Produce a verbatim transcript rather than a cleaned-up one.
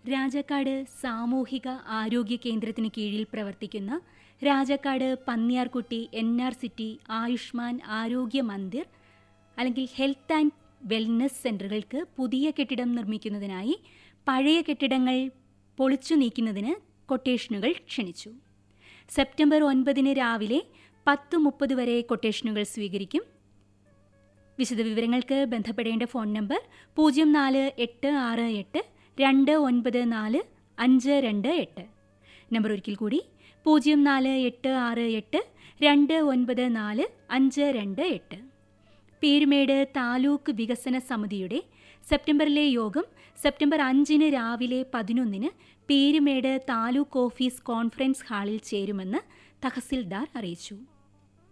രാജാക്കാട് സാമൂഹിക ആരോഗ്യ കേന്ദ്രത്തിന് കീഴിൽ പ്രവർത്തിക്കുന്ന Rajakkad Panniyarkutty N R city Ayushman ആരോഗ്യ മന്ദിർ അല്ലെങ്കിൽ ഹെൽത്ത് ആൻഡ് വെൽനസ് സെൻ്ററുകൾക്ക് പുതിയ കെട്ടിടം നിർമ്മിക്കുന്നതിനായി പഴയ കെട്ടിടങ്ങൾ പൊളിച്ചു നീക്കുന്നതിന് കൊട്ടേഷനുകൾ ക്ഷണിച്ചു. സെപ്റ്റംബർ ഒൻപതിന് രാവിലെ പത്ത് മുപ്പത് വരെ കൊട്ടേഷനുകൾ സ്വീകരിക്കും. വിശദവിവരങ്ങൾക്ക് ബന്ധപ്പെടേണ്ട ഫോൺ നമ്പർ പൂജ്യം നാല് എട്ട് ആറ് എട്ട് രണ്ട് ഒൻപത് നാല് അഞ്ച് രണ്ട് എട്ട്. നമ്പർ ഒരിക്കൽ കൂടി പൂജ്യം നാല് എട്ട് ആറ് എട്ട് രണ്ട് ഒൻപത് നാല് അഞ്ച് രണ്ട് എട്ട്. പീരുമേട് താലൂക്ക് വികസന സമിതിയുടെ സെപ്റ്റംബറിലെ യോഗം സെപ്റ്റംബർ അഞ്ചിന് രാവിലെ പതിനൊന്നിന് പീരുമേട് താലൂക്ക് ഓഫീസ് കോൺഫറൻസ് ഹാളിൽ ചേരുമെന്ന് തഹസിൽദാർ അറിയിച്ചു.